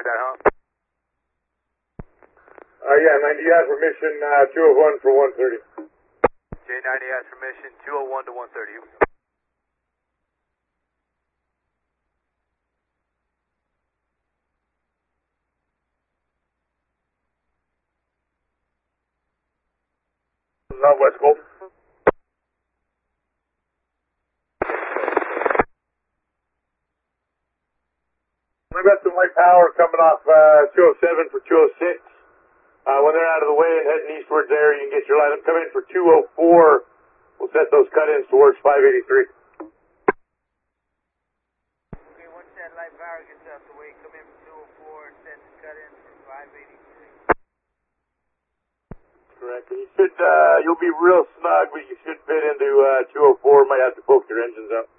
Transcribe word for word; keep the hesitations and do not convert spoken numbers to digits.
like that, huh? Uh, yeah, ninety has permission, uh, two oh one for one thirty. J ninety has permission, two oh one to one thirty. Northwest Gulf. We've got some light power coming off uh, two oh seven for two oh six. Uh, when they're out of the way and heading eastwards there, you can get your light. I'm coming in for two oh four. We'll set those cut-ins towards five eighty-three. Okay, once that light power gets out the way, come in for two oh four and set the cut-ins for five eighty-three. Correct. You should, uh, you'll be real snug, but you should fit into uh, two oh four. Might have to poke your engines up.